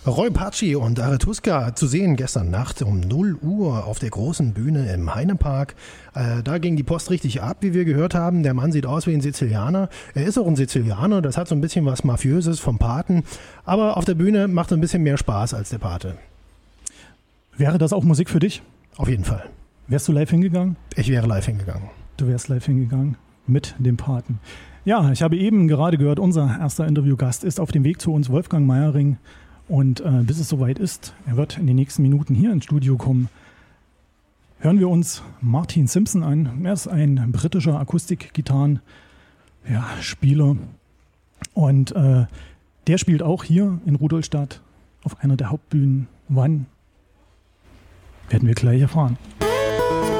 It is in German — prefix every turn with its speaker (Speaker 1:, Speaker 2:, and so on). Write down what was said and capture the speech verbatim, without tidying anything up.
Speaker 1: Roy Paci und Aretuska zu sehen gestern Nacht um null Uhr auf der großen Bühne im Heinepark. Äh, da ging die Post richtig ab, wie wir gehört haben. Der Mann sieht aus wie ein Sizilianer. Er ist auch ein Sizilianer, das hat so ein bisschen was Mafiöses vom Paten. Aber auf der Bühne macht er ein bisschen mehr Spaß als der Pate.
Speaker 2: Wäre das auch Musik für dich?
Speaker 1: Auf jeden Fall.
Speaker 2: Wärst du live hingegangen?
Speaker 1: Ich wäre live hingegangen.
Speaker 2: Du wärst live hingegangen mit dem Paten. Ja, ich habe eben gerade gehört, unser erster Interviewgast ist auf dem Weg zu uns, Wolfgang Meiering. Und äh, bis es soweit ist, er wird in den nächsten Minuten hier ins Studio kommen, hören wir uns Martin Simpson an. Er ist ein britischer Akustikgitarren, ja, Spieler. Und äh, der spielt auch hier in Rudolstadt auf einer der Hauptbühnen. Wann? Werden wir gleich erfahren.